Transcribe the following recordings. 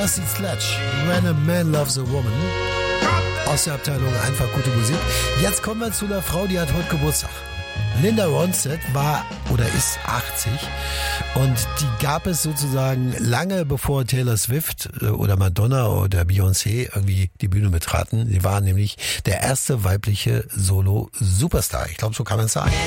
Rusty Sledge, When a Man Loves a Woman. Aus der Abteilung einfach gute Musik. Jetzt kommen wir zu einer Frau, die hat heute Geburtstag. Linda Ronstadt war oder ist 80 und die gab es sozusagen lange bevor Taylor Swift oder Madonna oder Beyoncé irgendwie die Bühne betraten. Sie war nämlich der erste weibliche Solo-Superstar. Ich glaube, so kann man es sagen.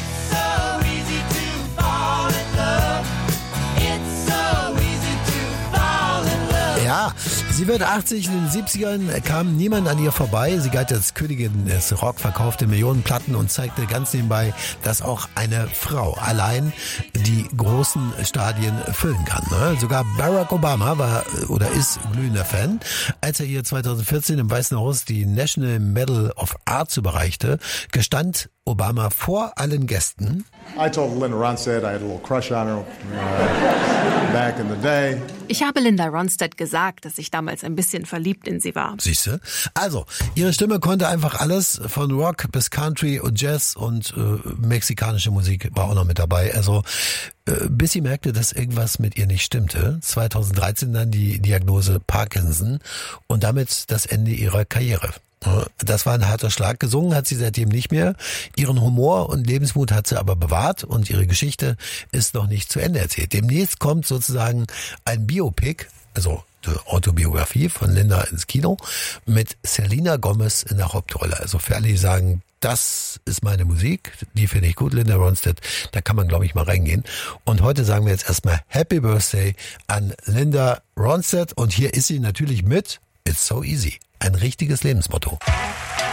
Ja, sie wird 80, in den 70ern kam niemand an ihr vorbei. Sie galt als Königin des Rock, verkaufte Millionen Platten und zeigte ganz nebenbei, dass auch eine Frau allein die großen Stadien füllen kann. Ne? Sogar Barack Obama war oder ist glühender Fan. Als er ihr 2014 im Weißen Haus die National Medal of Arts überreichte, gestand Obama vor allen Gästen: I told Linda Ronstadt I had a little crush on her back in the day. Ich habe Linda Ronstadt gesagt, dass ich damals ein bisschen verliebt in sie war. Siehste? Also, ihre Stimme konnte einfach alles, von Rock bis Country und Jazz und mexikanische Musik war auch noch mit dabei. Also, bis sie merkte, dass irgendwas mit ihr nicht stimmte. 2013 dann die Diagnose Parkinson und damit das Ende ihrer Karriere. Das war ein harter Schlag. Gesungen hat sie seitdem nicht mehr. Ihren Humor und Lebensmut hat sie aber bewahrt und ihre Geschichte ist noch nicht zu Ende erzählt. Demnächst kommt sozusagen ein Biopic, also die Autobiografie von Linda ins Kino mit Selena Gomez in der Hauptrolle. Also für alle, die sagen, das ist meine Musik, die finde ich gut, Linda Ronstadt, da kann man, glaube ich, mal reingehen. Und heute sagen wir jetzt erstmal Happy Birthday an Linda Ronstadt und hier ist sie natürlich mit It's So Easy. Ein richtiges Lebensmotto.